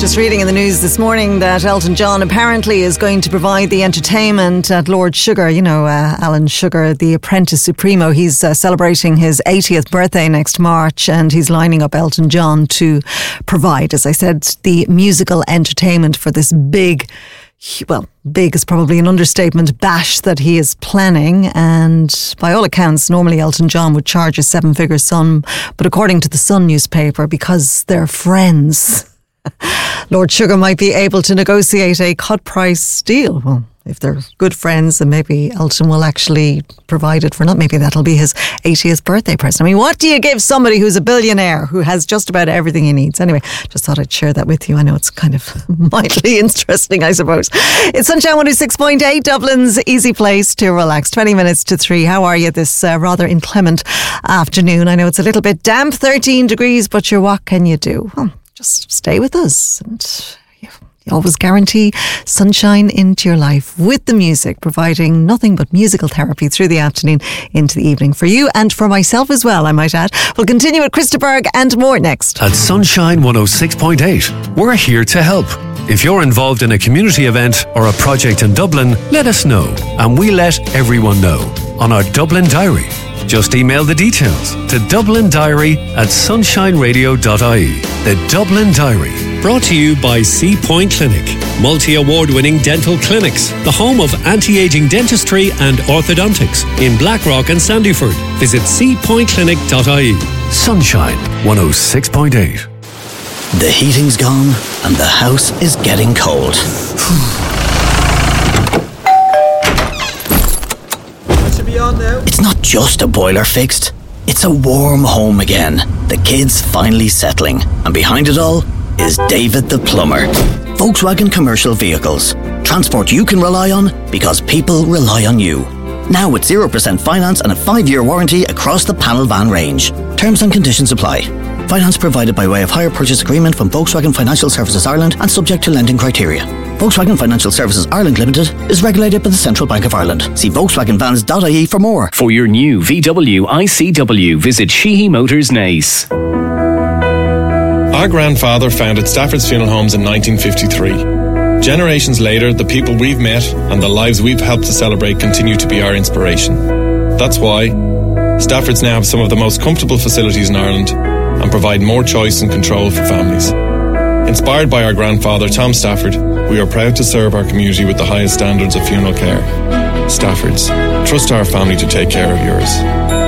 just reading in the news this morning that Elton John apparently is going to provide the entertainment at Lord Sugar. You know, Alan Sugar, the Apprentice Supremo. He's celebrating his 80th birthday next March, and he's lining up Elton John to provide, as I said, the musical entertainment for this big, well, big is probably an understatement, bash that he is planning. And by all accounts, normally Elton John would charge a 7-figure sum, but according to the Sun newspaper, because they're friends, Lord Sugar might be able to negotiate a cut price deal. Well, if they're good friends, then maybe Elton will actually provide it for not. Maybe that'll be his 80th birthday present. I mean, what do you give somebody who's a billionaire who has just about everything he needs? Anyway, just thought I'd share that with you. I know it's kind of mildly interesting, I suppose. It's Sunshine 106.8, Dublin's easy place to relax. 20 minutes to 3. How are you this rather inclement afternoon? I know it's a little bit damp, 13 degrees, but what can you do? Well, just stay with us, and you always guarantee sunshine into your life with the music, providing nothing but musical therapy through the afternoon into the evening for you and for myself as well, I might add. We'll continue with Krista Berg and more next. At Sunshine 106.8, we're here to help. If you're involved in a community event or a project in Dublin, let us know, and we let everyone know on our Dublin Diary. Just email the details to dublindiary@sunshineradio.ie. The Dublin Diary, brought to you by Sea Point Clinic, multi-award-winning dental clinics, the home of anti-aging dentistry and orthodontics in Blackrock and Sandyford. Visit seapointclinic.ie. Sunshine 106.8. The heating's gone and the house is getting cold. It's not just a boiler fixed, it's a warm home again. The kids finally settling, and behind it all is David the plumber. Volkswagen Commercial Vehicles. Transport you can rely on because people rely on you. Now with 0% finance and a 5-year warranty across the panel van range. Terms and conditions apply. Finance provided by way of hire purchase agreement from Volkswagen Financial Services Ireland and subject to lending criteria. Volkswagen Financial Services Ireland Limited is regulated by the Central Bank of Ireland. See VolkswagenVans.ie for more. For your new VW ICW, visit Sheehy Motors Naas. Our grandfather founded Stafford's Funeral Homes in 1953. Generations later, the people we've met and the lives we've helped to celebrate continue to be our inspiration. That's why Stafford's now have some of the most comfortable facilities in Ireland and provide more choice and control for families. Inspired by our grandfather, Tom Stafford, we are proud to serve our community with the highest standards of funeral care. Stafford's. Trust our family to take care of yours.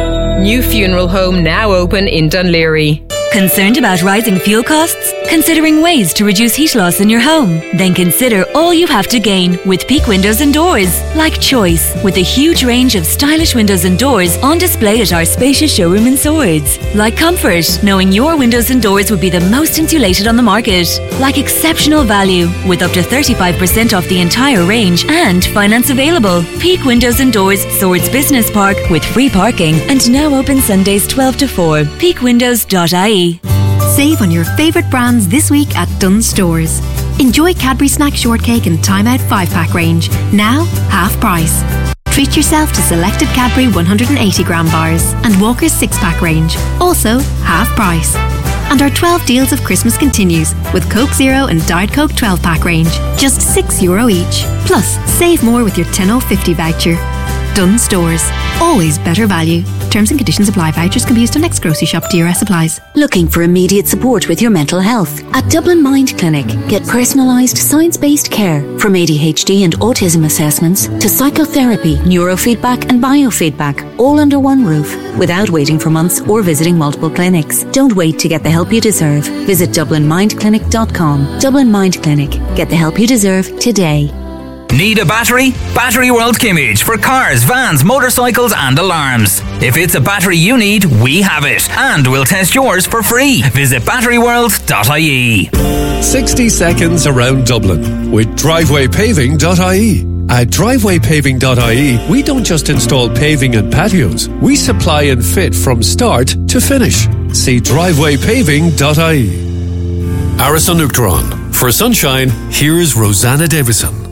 New funeral home now open in Dunleary. Concerned about rising fuel costs? Considering ways to reduce heat loss in your home? Then consider all you have to gain with Peak Windows and Doors. Like choice, with a huge range of stylish windows and doors on display at our spacious showroom in Swords. Like comfort, knowing your windows and doors would be the most insulated on the market. Like exceptional value, with up to 35% off the entire range and finance available. Peak Windows and Doors, Swords Business Park, with free parking, and now open Sundays 12 to 4. peakwindows.ie. Save on your favourite brands this week at Dunnes Stores. Enjoy Cadbury Snack Shortcake and Time Out 5-pack range, now half price. Treat yourself to selected Cadbury 180-gram bars and Walker's 6-pack range, also half price. And our 12 deals of Christmas continues with Coke Zero and Diet Coke 12-pack range, just €6 each. Plus, save more with your 10/50 voucher. Dunnes Stores. Always better value. Terms and conditions apply. Vouchers can be used on next grocery shop. DRS supplies. Looking for immediate support with your mental health? At Dublin Mind Clinic, get personalised science-based care from ADHD and autism assessments to psychotherapy, neurofeedback and biofeedback, all under one roof, without waiting for months or visiting multiple clinics. Don't wait to get the help you deserve. Visit DublinMindClinic.com. Dublin Mind Clinic. Get the help you deserve today. Need a battery? Battery World Kimmage for cars, vans, motorcycles and alarms. If it's a battery you need, we have it. And we'll test yours for free. Visit batteryworld.ie. 60 seconds around Dublin with drivewaypaving.ie. At drivewaypaving.ie, we don't just install paving and patios. We supply and fit from start to finish. See drivewaypaving.ie. Arison Uachtaráin. For Sunshine, here's Rosanna Davison.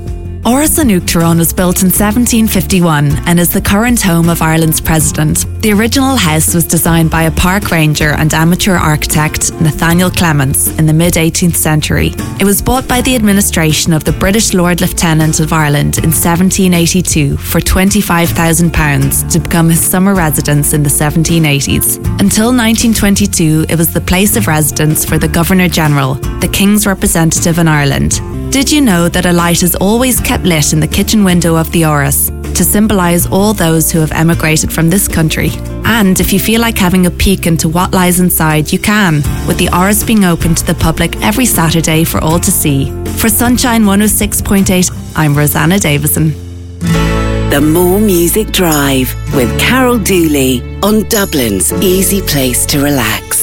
Áras an Uachtaráin was built in 1751 and is the current home of Ireland's president. The original house was designed by a park ranger and amateur architect Nathaniel Clements in the mid-18th century. It was bought by the administration of the British Lord Lieutenant of Ireland in 1782 for £25,000 to become his summer residence in the 1780s. Until 1922, it was the place of residence for the Governor-General, the King's representative in Ireland. Did you know that a light is always kept lit in the kitchen window of the Áras to symbolise all those who have emigrated from this country? And if you feel like having a peek into what lies inside, you can, with the Áras being open to the public every Saturday for all to see. For Sunshine 106.8, I'm Rosanna Davison. The More Music Drive with Carol Dooley on Dublin's easy place to relax.